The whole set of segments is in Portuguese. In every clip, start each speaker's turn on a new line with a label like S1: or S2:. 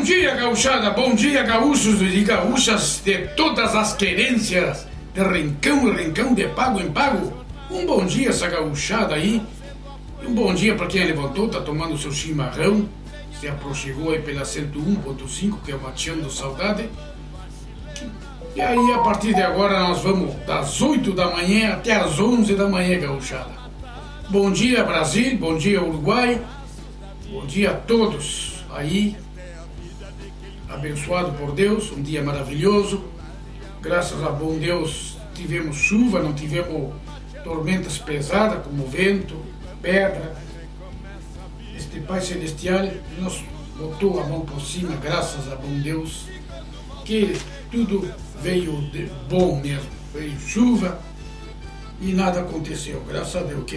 S1: Bom dia, gauchada, bom dia, gaúchos e gaúchas de todas as querências, de rincão e rincão, de pago em pago. Um bom dia essa gauchada aí, e um bom dia para quem levantou, tá tomando seu chimarrão, se aproximou aí pela 101.5, que é o Mateando Saudade. E aí, a partir de agora, nós vamos das 8 da manhã até as 11 da manhã, gauchada. Bom dia, Brasil, bom dia, Uruguai, bom dia a todos aí. Abençoado por Deus, um dia maravilhoso. Graças a bom Deus tivemos chuva, não tivemos tormentas pesadas como vento, pedra. Este Pai Celestial nos botou a mão por cima, graças a bom Deus, que tudo veio de bom mesmo. Veio chuva e nada aconteceu, graças a Deus.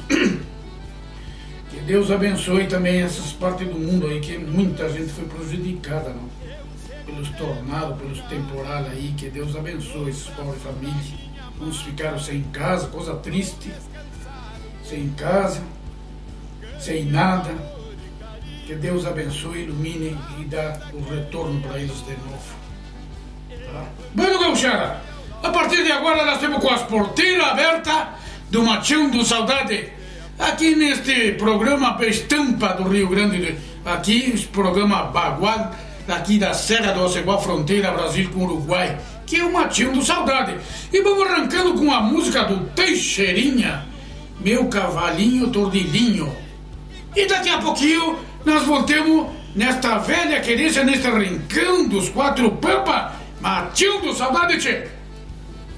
S1: Que Deus abençoe também essas partes do mundo aí, que muita gente foi prejudicada, não? Pelos tornados, pelos temporais aí. Que Deus abençoe essas pobres famílias. Uns ficaram sem casa, coisa triste. Sem casa, sem nada. Que Deus abençoe, ilumine e dá o retorno para eles de novo. Tá? Bueno, gauchada, a partir de agora nós temos com as porteiras abertas do Mateando Saudade. Aqui neste programa Estampa do Rio Grande, aqui esse programa Bagual, daqui da Serra do Oceguá, fronteira Brasil com Uruguai, que é o Mateando Saudade. E vamos arrancando com a música do Teixeirinha, Meu Cavalinho Tordilinho. E daqui a pouquinho nós voltamos nesta velha querência, neste rincão dos quatro pampa, Mateando Saudade, tchê.